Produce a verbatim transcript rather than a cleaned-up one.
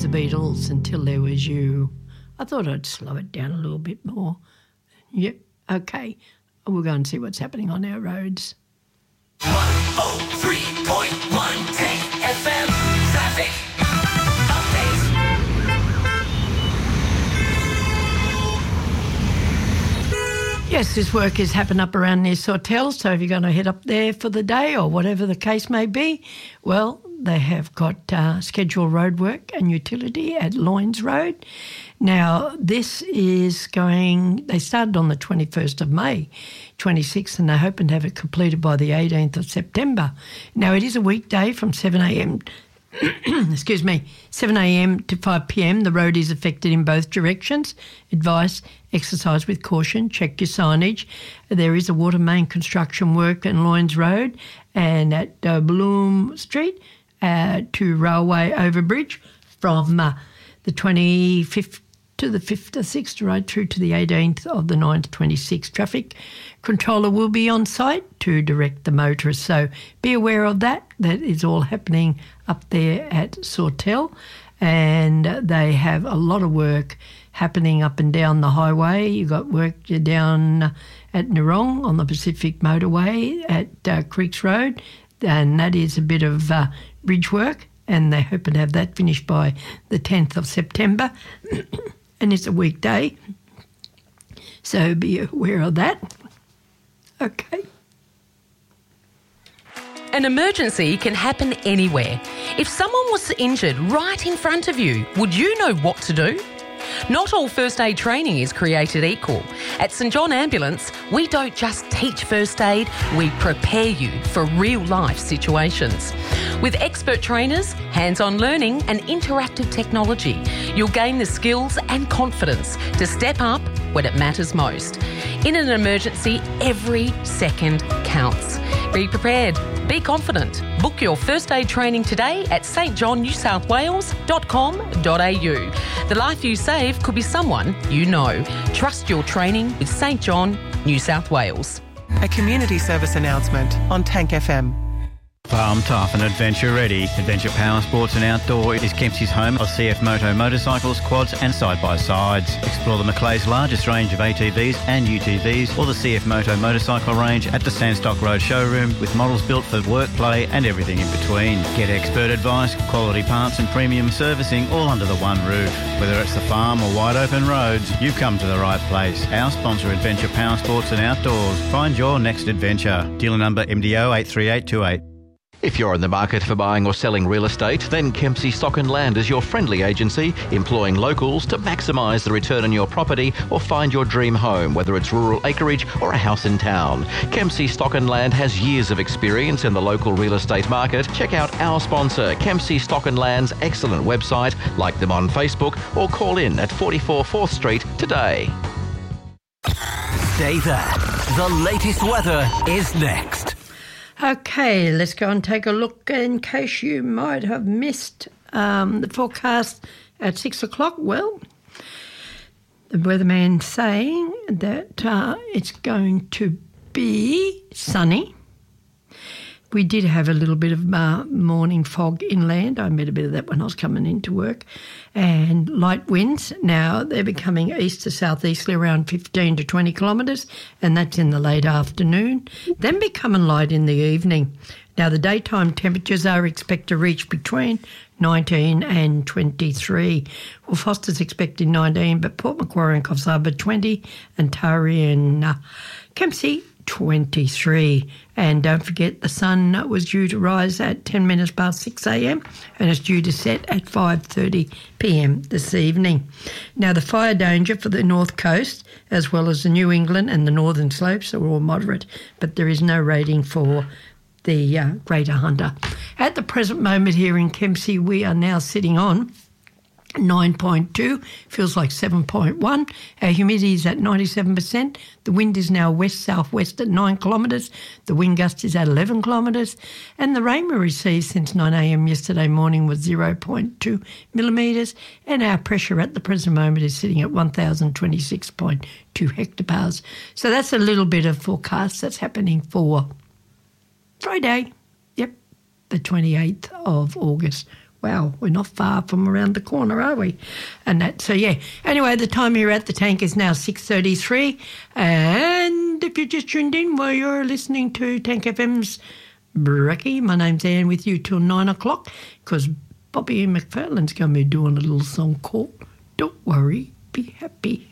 was the Beatles Until There Was You. I thought I'd slow it down a little bit more. Yep, okay. We'll go and see what's happening on our roads. one oh three point one Tank F M traffic update. Yes, this work is happening up around near Sawtell, so if you're going to head up there for the day or whatever the case may be, well, they have got uh, scheduled road work and utility at Loynes Road. Now, this is going, they started on the twenty-first of May, twenty-sixth, and they're hoping to have it completed by the eighteenth of September. Now, it is a weekday from seven a.m. excuse me, seven a.m. to five p.m. The road is affected in both directions. Advice, exercise with caution, check your signage. There is a water main construction work in Loynes Road and at uh, Bloom Street uh, to Railway Overbridge from uh, the twenty-fifth to the fifth or sixth, right through to the eighteenth of the ninth, twenty-sixth. Traffic controller will be on site to direct the motorists. So be aware of that. That is all happening up there at Sawtell. And they have a lot of work happening up and down the highway. You've got work down at Narong on the Pacific Motorway at uh, Creeks Road. And that is a bit of uh, bridge work. And they're hoping to have that finished by the tenth of September. And it's a weekday, so be aware of that. Okay. An emergency can happen anywhere. If someone was injured right in front of you, would you know what to do? Not all first aid training is created equal. At St John Ambulance, we don't just teach first aid, we prepare you for real-life situations. With expert trainers, hands-on learning and interactive technology, you'll gain the skills and confidence to step up when it matters most. In an emergency, every second counts. Be prepared. Be confident. Book your first aid training today at s t john new south wales dot com dot a u. The life you save could be someone you know. Trust your training with St John, New South Wales. A community service announcement on Tank F M. Farm tough and adventure ready. Adventure Power Sports and Outdoor is Kempsey's home of C F Moto motorcycles, quads and side-by-sides. Explore the Macleay's largest range of A T Vs and U T Vs or the C F Moto motorcycle range at the Sandstock Road showroom with models built for work, play and everything in between. Get expert advice, quality parts and premium servicing all under the one roof. Whether it's the farm or wide open roads, you've come to the right place. Our sponsor, Adventure Power Sports and Outdoors. Find your next adventure. Dealer number M D O eight three eight two eight. If you're in the market for buying or selling real estate, then Kempsey Stock and Land is your friendly agency, employing locals to maximise the return on your property or find your dream home, whether it's rural acreage or a house in town. Kempsey Stock and Land has years of experience in the local real estate market. Check out our sponsor, Kempsey Stock and Land's excellent website, like them on Facebook, or call in at forty-four fourth Street today. Stay there. The latest weather is next. Okay, let's go and take a look in case you might have missed um, the forecast at six o'clock. Well, the weatherman's saying that uh, it's going to be sunny. We did have a little bit of uh, morning fog inland. I met a bit of that when I was coming into work. And light winds. Now they're becoming east to southeasterly around fifteen to twenty kilometres, and that's in the late afternoon. Then becoming light in the evening. Now the daytime temperatures are expected to reach between nineteen and twenty-three. Well, Foster's expecting nineteen, but Port Macquarie and Coffs Harbour twenty, and Taree and uh, Kempsey twenty-three. And don't forget the sun was due to rise at ten minutes past six a.m. and it's due to set at five thirty p.m. this evening. Now the fire danger for the north coast as well as the New England and the northern slopes are all moderate, but there is no rating for the uh, Greater Hunter. At the present moment here in Kempsey, we are now sitting on nine point two, feels like seven point one. Our humidity is at ninety-seven percent. The wind is now west-southwest at nine kilometres. The wind gust is at eleven kilometres. And the rain we received since nine a.m. yesterday morning was zero point two millimetres. And our pressure at the present moment is sitting at one thousand twenty-six point two hectopascals. So that's a little bit of forecast that's happening for Friday. Yep, the twenty-eighth of August. Wow, we're not far from around the corner, are we? And that, so yeah. Anyway, the time here at the tank is now six thirty-three. And if you just tuned in, well, you're listening to Tank F M's Brekkie. My name's Anne with you till nine o'clock because Bobby McFarlane's going to be doing a little song called Don't Worry, Be Happy.